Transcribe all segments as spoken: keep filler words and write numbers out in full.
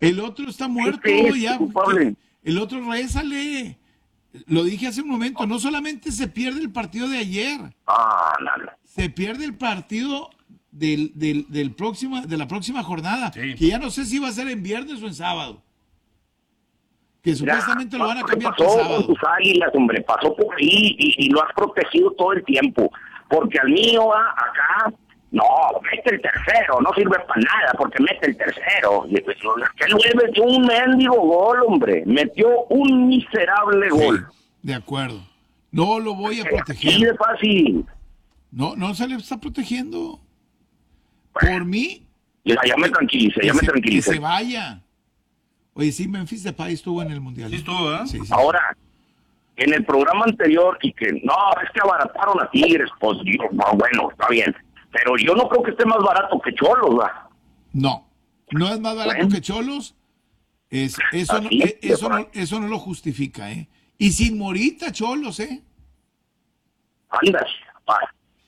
El otro está muerto, Este ya. es culpable. El otro, rézale. Lo dije hace un momento, no solamente se pierde el partido de ayer, Ah, no, no. se pierde el partido del, del, del próxima, de la próxima jornada, Sí. que ya no sé si va a ser en viernes o en sábado. Que supuestamente Ya, lo van a ¿qué cambiar pasó para con sábado. tus águilas, hombre? Pasó por ahí y, y lo has protegido todo el tiempo. Porque al mío, ah, acá, no, mete el tercero, no sirve para nada porque mete el tercero. Y, pues, que luego metió un mendigo gol, hombre. Metió un miserable gol. Sí, de acuerdo. No lo voy a Así de proteger. fácil. No, no se le está protegiendo. Bueno, Por mí, ya, ya me tranquilicé, que ya me se, que tranquilicé. se vaya. Oye, sí, Memphis Depay estuvo en el Mundial. Sí estuvo, ¿eh? Sí, sí. Ahora, en el programa anterior, y que no, es que abarataron a Tigres, pues yo, no, bueno, está bien. Pero yo no creo que esté más barato que Cholos, ¿va? No, no es más barato Bueno. que Cholos. Es, eso, no, Así es, eh, eso, de no, eso no lo justifica, ¿eh? Y sin Morita, Cholos, ¿eh? Andas, pa.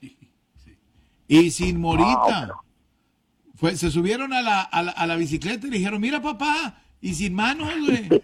Y sin Morita. pero- Fue, se subieron a la, a, la, a la bicicleta y le dijeron, mira papá, y sin manos, güey.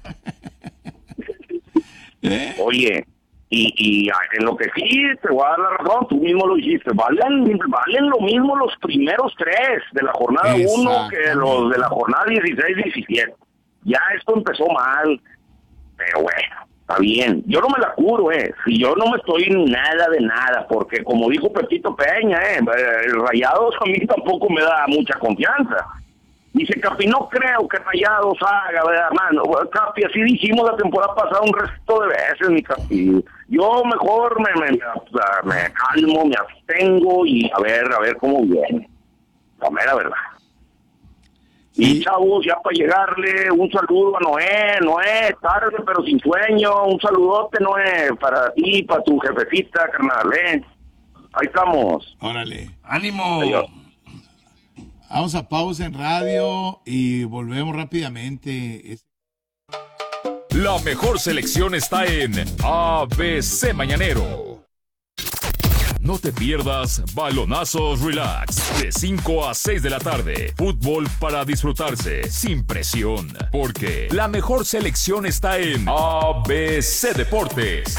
¿Eh? Oye, y, y ah, en lo que sí te voy a dar la razón, tú mismo lo dijiste, valen, valen lo mismo los primeros tres de la jornada uno que los de la jornada dieciséis diecisiete. Ya esto empezó mal, pero bueno, está bien. Yo no me la curo, eh. Si yo no me estoy nada de nada, porque como dijo Pepito Peña, eh, el Rayados a mí tampoco me da mucha confianza. Dice Capi, no creo que Rayados haga, ¿verdad, hermano? Bueno, Capi, así dijimos la temporada pasada un resto de veces, mi Capi. Yo mejor me, me, me, me calmo, me abstengo y a ver, a ver cómo viene. La mera verdad. Y Sí. chavos, ya para llegarle, un saludo a Noé, Noé, tarde pero sin sueño, un saludote, Noé, para ti, para tu jefecita, carnal, eh. Ahí estamos. Órale. ¡Ánimo! Adiós. Vamos a pausa en radio y volvemos rápidamente. Es- La mejor selección está en A B C Mañanero. No te pierdas Balonazos Relax de cinco a seis de la tarde. Fútbol para disfrutarse sin presión. Porque la mejor selección está en A B C Deportes.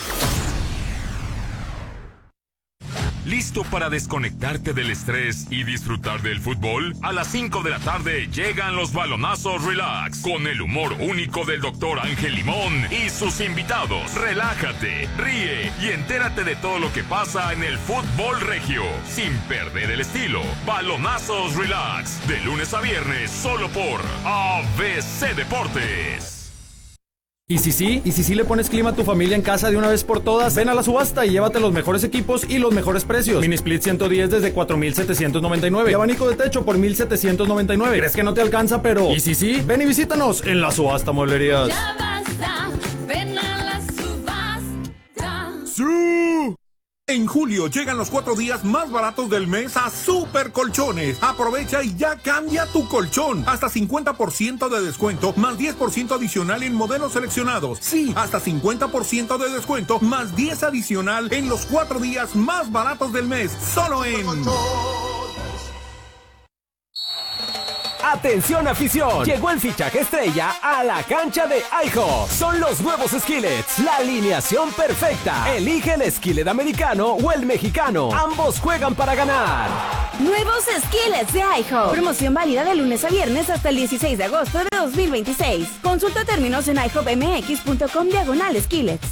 ¿Listo para desconectarte del estrés y disfrutar del fútbol? A las cinco de la tarde llegan los Balonazos Relax con el humor único del doctor Ángel Limón y sus invitados. Relájate, ríe y entérate de todo lo que pasa en el fútbol regio sin perder el estilo. Balonazos Relax de lunes a viernes solo por A B C Deportes. Y si sí, y si sí le pones clima a tu familia en casa de una vez por todas, ven a la subasta y llévate los mejores equipos y los mejores precios. Mini Split ciento diez desde cuatro mil setecientos noventa y nueve y abanico de techo por mil setecientos noventa y nueve. ¿Crees que no te alcanza? Pero y si sí, ven y visítanos en la subasta Mueblerías. Ya basta, ven a la subasta. ¡Sí! En julio llegan los cuatro días más baratos del mes a Super Colchones. Aprovecha y ya cambia tu colchón. Hasta cincuenta por ciento de descuento, más diez por ciento adicional en modelos seleccionados. Sí, hasta cincuenta por ciento de descuento, más diez adicional en los cuatro días más baratos del mes. Solo en... Atención afición, llegó el fichaje estrella a la cancha de iHop. Son los nuevos Skillets, la alineación perfecta. Elige el skillet americano o el mexicano. Ambos juegan para ganar. Nuevos Skillets de iHop. Promoción válida de lunes a viernes hasta el dieciséis de agosto de dos mil veintiséis. Consulta términos en ihopmx.com diagonal Skillets.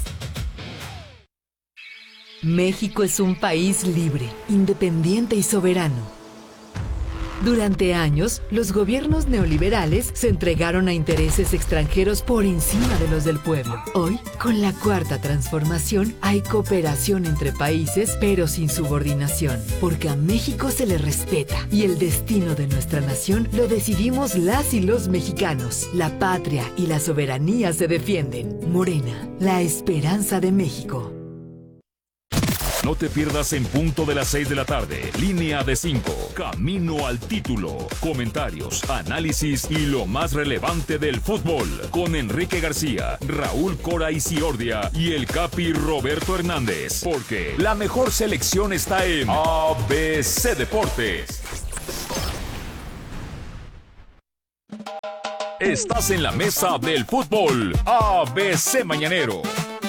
México es un país libre, independiente y soberano. Durante años, los gobiernos neoliberales se entregaron a intereses extranjeros por encima de los del pueblo. Hoy, con la cuarta transformación, hay cooperación entre países, pero sin subordinación, porque a México se le respeta y el destino de nuestra nación lo decidimos las y los mexicanos. La patria y la soberanía se defienden. Morena, la esperanza de México. No te pierdas en punto de las seis de la tarde. Línea de cinco. Camino al título. Comentarios, análisis y lo más relevante del fútbol. Con Enrique García, Raúl Cora Isiordia y el Capi Roberto Hernández. Porque la mejor selección está en A B C Deportes. Estás en la mesa del fútbol A B C Mañanero.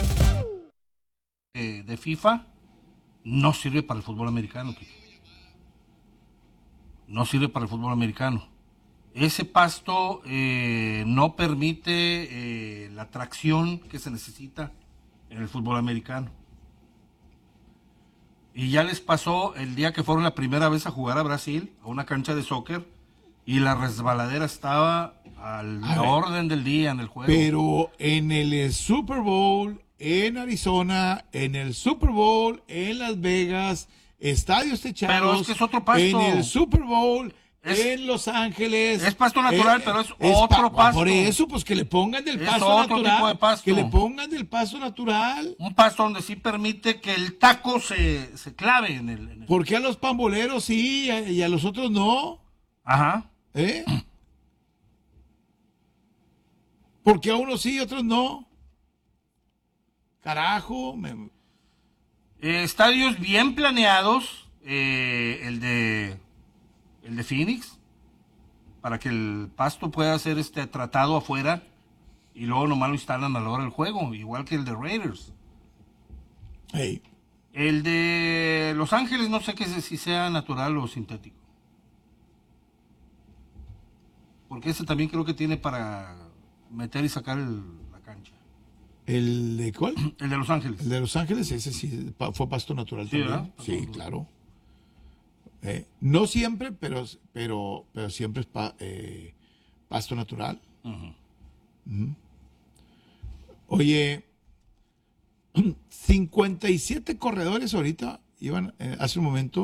Eh, de FIFA no sirve para el fútbol americano. No sirve para el fútbol americano. Ese pasto eh, no permite eh, la tracción que se necesita en el fútbol americano. Y ya les pasó el día que fueron la primera vez a jugar a Brasil, a una cancha de soccer, y la resbaladera estaba al A orden del día en el juego. Pero en el Super Bowl, en Arizona, en el Super Bowl, en Las Vegas, estadios techados. Pero es que es otro pasto. En el Super Bowl, Es- en Los Ángeles. es pasto natural, pero es otro pa- pasto. Por eso, pues que le pongan del Es pasto otro natural. tipo de pasto. Que le pongan del pasto natural. Un pasto donde sí permite que el taco se, se clave en el, en el- ¿Por qué a los pamboleros sí y a, y a los otros no? Ajá. ¿Eh? ¿Por qué a unos sí y a otros no? Carajo. me- Eh, estadios bien planeados, eh, el de el de Phoenix, para que el pasto pueda ser este tratado afuera y luego nomás lo instalan a la hora del juego, igual que el de Raiders. Hey. El de Los Ángeles no sé qué sé si sea natural o sintético. Porque ese también creo que tiene para meter y sacar el- la cancha. ¿El de cuál? El de Los Ángeles. El de Los Ángeles, ese sí pa- fue pasto natural Sí, también. ¿verdad? Sí, claro. Eh, no siempre, pero, pero, pero siempre es pa- eh, pasto natural. Ujú. Ujú. Oye, cincuenta y siete corredores ahorita iban eh, hace un momento.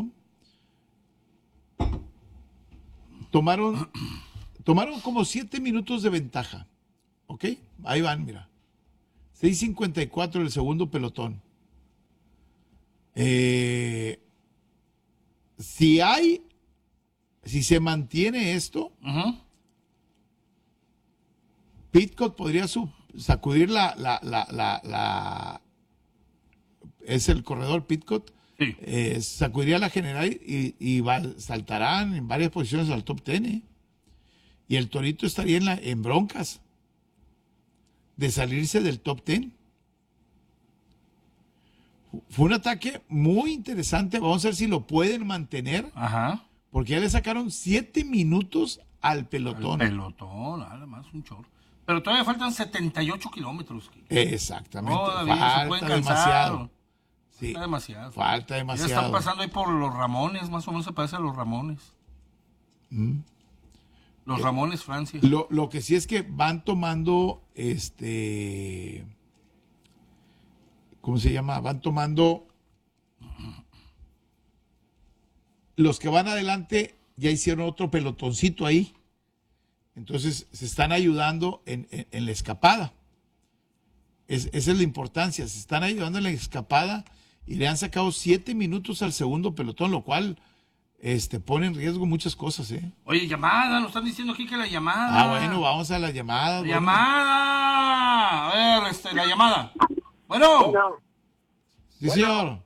Tomaron, tomaron como siete minutos de ventaja. ¿Ok? Ahí van, mira. seis cincuenta y cuatro el segundo pelotón. Eh, si hay, si se mantiene esto, Ujú. Pitcock podría su- sacudir la, la, la, la, la- es el corredor Pitcock, Sí. eh, sacudiría la general y, y va- saltarán en varias posiciones al top ten. ¿eh? Y el Torito estaría en, la, en broncas de salirse del top ten. Fue un ataque muy interesante. Vamos a ver si lo pueden mantener. Ajá. Porque ya le sacaron siete minutos al pelotón. El pelotón, nada más un chorro. Pero todavía faltan setenta y ocho kilómetros. Exactamente. Todavía se falta pueden cansar. demasiado. Sí, Falta demasiado. falta Ya están demasiado. pasando ahí por los Ramones, más o menos se parece a los Ramones. Mm. Los Ramones, Francia. Lo, lo que sí es que van tomando, este, ¿cómo se llama? Van tomando, los que van adelante ya hicieron otro pelotoncito ahí. Entonces se están ayudando en, en- en la escapada. Es- esa es la importancia. Se están ayudando en la escapada y le han sacado siete minutos al segundo pelotón, lo cual este, pone en riesgo muchas cosas, ¿eh? Oye, llamada, nos están diciendo aquí que la llamada. Ah, bueno, vamos a las llamadas. La bueno. llamada. A ver, este, la llamada. Bueno. Sí, señor.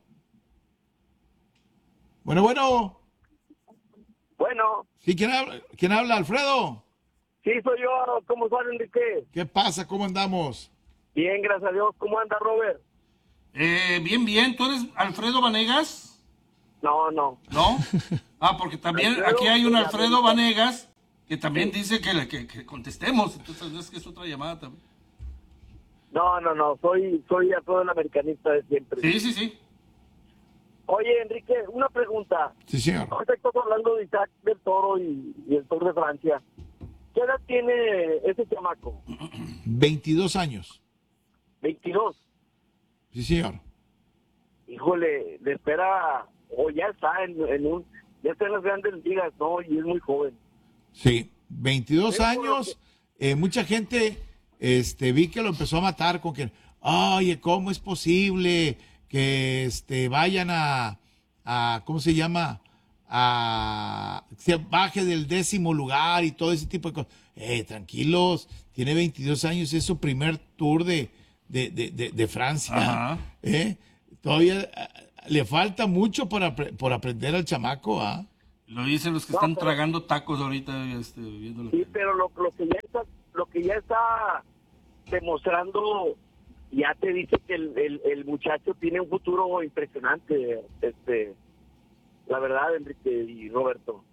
Bueno, bueno. Bueno, Sí, ¿quién habla? ¿Quién habla? ¿Alfredo? sí, soy yo. ¿Cómo están, Enrique? ¿Qué pasa? ¿Cómo andamos? Bien, gracias a Dios. ¿Cómo anda, Robert? Eh, bien, bien. ¿Tú eres Alfredo Vanegas? No, no. ¿No? Ah, porque también Alfredo aquí hay un de Alfredo América. Vanegas que también dice que, le- que, que contestemos. Entonces es que es otra llamada también. No, no, no. Soy, soy a todo el americanista de siempre. Sí, sí, sí. Oye, Enrique, una pregunta. Sí, señor. Ahorita estás hablando de Isaac del Toro y, y el Tour de Francia. ¿Qué edad tiene ese chamaco? veintidós años. veintidós. Sí, señor. Híjole, le espera, o ya está en, en un, ya está en las grandes ligas, ¿no? Y es muy joven. Sí, veintidós Sí, años. Eh, mucha gente este, vi que lo empezó a matar con que, oye, ¿cómo es posible que este, vayan a, a, ¿cómo se llama? A, se baje del décimo lugar y todo ese tipo de cosas. Eh, tranquilos, tiene veintidós años, es su primer tour de, de, de, de, de Francia. Ajá. ¿Eh? Todavía eh, le falta mucho por, apre- por aprender al chamaco, ¿ah? Lo dicen los que No, están pero- tragando tacos ahorita, este, viendo la Sí, tele. pero lo, lo que ya está lo que ya está demostrando, ya te dice que el, el, el muchacho tiene un futuro impresionante, este, la verdad, Enrique y Roberto.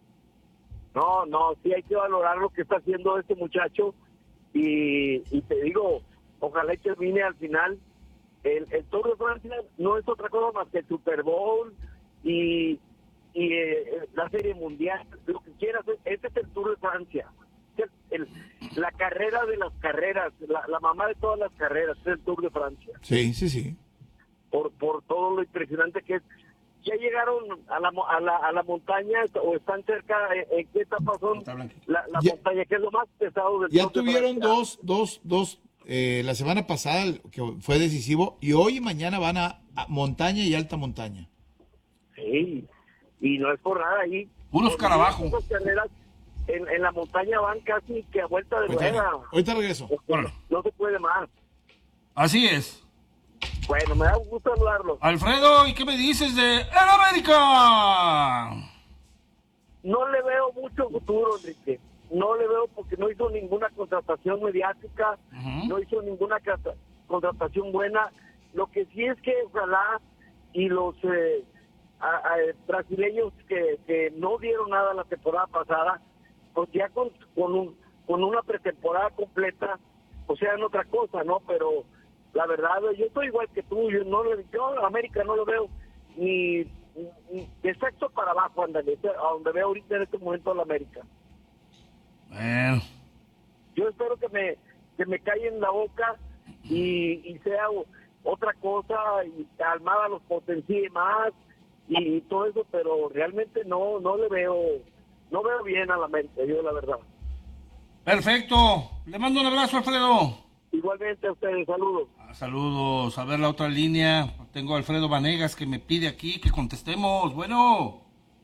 No, no, sí hay que valorar lo que está haciendo este muchacho y, y te digo, ojalá y termine al final. El, el Tour de Francia no es otra cosa más que el Super Bowl y, y eh, la Serie Mundial, lo que quieras, este es el Tour de Francia. El, el, la carrera de las carreras, la, la mamá de todas las carreras, es el Tour de Francia. Sí, sí, sí. Por, por todo lo impresionante que es. ¿Ya llegaron a la, a la, a la montaña o están cerca? ¿En qué etapa son la, la Ya- montaña? Que es lo más pesado del Ya Tour de tuvieron Francia. dos, dos, dos, eh, la semana pasada, el- que fue decisivo, y hoy y mañana van a, a montaña y alta montaña. Sí, y no es por nada ahí. Puros Porque carabajos. esas carreras en, en la montaña van casi que a vuelta de Ahorita, rueda. ahorita regreso. Órale. No se puede más. Así es. Bueno, me da gusto saludarlo. Alfredo, ¿y qué me dices de el América? No le veo mucho futuro, Enrique. No le veo porque no hizo ninguna contratación mediática, Ujú. no hizo ninguna cata- contratación buena. Lo que sí es que ojalá y los eh, a- a- brasileños que, que no dieron nada la temporada pasada, pues ya con, con, un, con una pretemporada completa, o sea, en otra cosa, ¿no? Pero la verdad, yo estoy igual que tú, yo no le, yo a América no lo veo ni, ni de sexto para abajo, ándale, a donde veo ahorita en este momento a la América. Bueno, Yo espero que me que me callen la boca y, y sea o- otra cosa y Almada los potencie más y, todo eso, pero realmente no no le veo no veo bien a la América, yo la verdad. perfecto. Le mando un abrazo, Alfredo. Igualmente a ustedes, saludos. Ah, Saludos. A ver la otra línea. Tengo a Alfredo Vanegas que me pide aquí que contestemos. Bueno.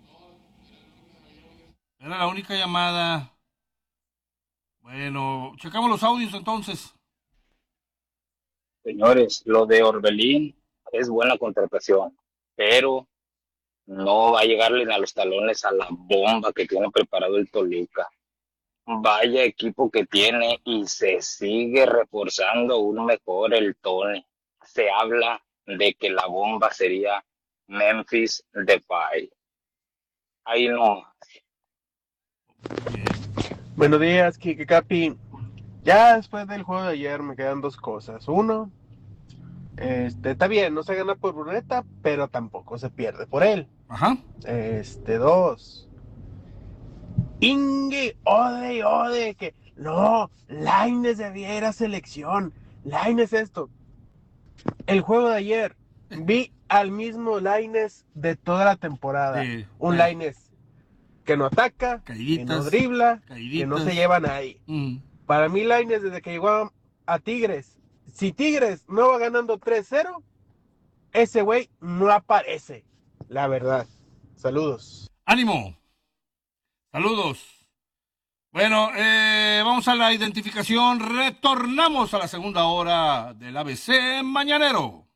Era la única llamada. Bueno, checamos los audios entonces. Señores, lo de Orbelín es buena contratación, pero no va a llegarle a los talones a la bomba que tiene preparado el Toluca. Vaya equipo que tiene y se sigue reforzando aún mejor el Tony. Se habla de que la bomba sería Memphis Depay. Ahí no. Buenos días, Kike Capi. Ya después del juego de ayer me quedan dos cosas. Uno, este, está bien, no se gana por Bruneta, pero tampoco se pierde por él. Ajá. Este, dos. Inge, ode y ode, que no, Lainez debía ir a selección. Lainez esto. El juego de ayer, vi al mismo Lainez de toda la temporada. Sí. Un Eh. Lainez que no ataca, que no Caíditas, dribla, que caíditas. no se lleva a nadie. Mm. Para mí, Lainez, desde que llegó a, a Tigres, si Tigres no va ganando tres cero, ese güey no aparece. La verdad. Saludos. ¡Ánimo! Saludos. Bueno, eh, vamos a la identificación. Retornamos a la segunda hora del A B C Mañanero.